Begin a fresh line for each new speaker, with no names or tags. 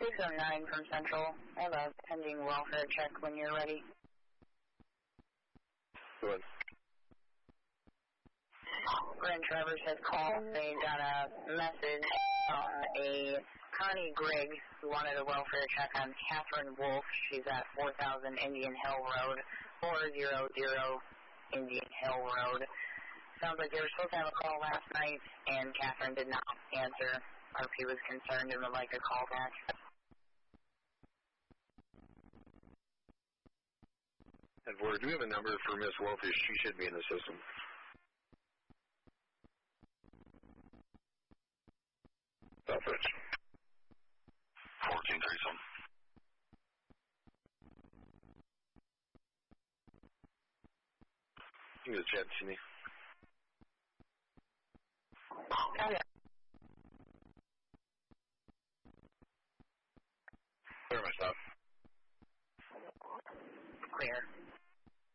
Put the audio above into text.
609 from Central. I have a pending welfare check when you're ready.
Good.
Brent Travers has called. They got a message on a Connie Griggs who wanted a welfare check on Catherine Wolf. She's at 4000 Indian Hill Road, 400 Indian Hill Road. Sounds like they were supposed to have a call last night, and Catherine did not answer. RP was concerned and would like a call back.
And do we have a number for Miss Wolf? She should be in the system. Southridge. 1437. You can chat to me.
Okay.
Clear myself.
Clear.